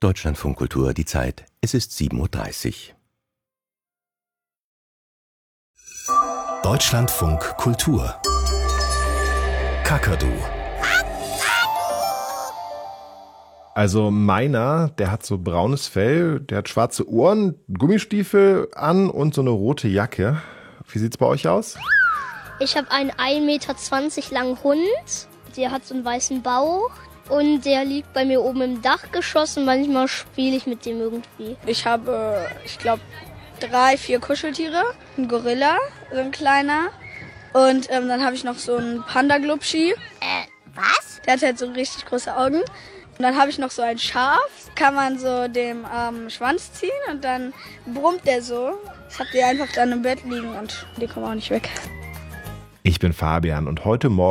Deutschlandfunk Kultur, die Zeit, es ist 7:30 Uhr. Deutschlandfunk Kultur. Kakadu. Also meiner, der hat so braunes Fell, der hat schwarze Ohren, Gummistiefel an und so eine rote Jacke. Wie sieht's bei euch aus? Ich habe einen 1,20 Meter langen Hund, der hat so einen weißen Bauch und der liegt bei mir oben im Dachgeschoss und manchmal spiele ich mit dem irgendwie. Ich habe, 3, 4 Kuscheltiere, ein Gorilla, so ein kleiner und dann habe ich noch so einen Panda-Glubschi. Was? Der hat halt so richtig große Augen. Und dann habe ich noch so ein Schaf, kann man so dem Schwanz ziehen und dann brummt der so. Das habt ihr einfach dann im Bett liegen und die kommen auch nicht weg. Ich bin Fabian und heute Morgen